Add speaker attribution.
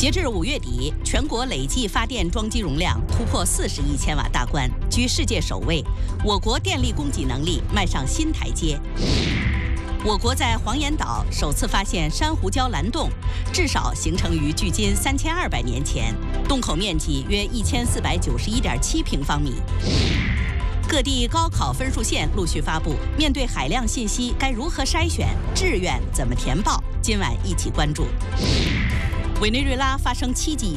Speaker 1: 截至5月底，全国累计发电装机容量突破40亿千瓦大关，居世界首位。我国电力供给能力迈上新台阶。我国在黄岩岛首次发现珊瑚礁蓝洞，至少形成于距今3200年前，洞口面积约1491.7平方米。各地高考分数线陆续发布，面对海量信息，该如何筛选？志愿怎么填报？今晚一起关注。委内瑞拉发生7级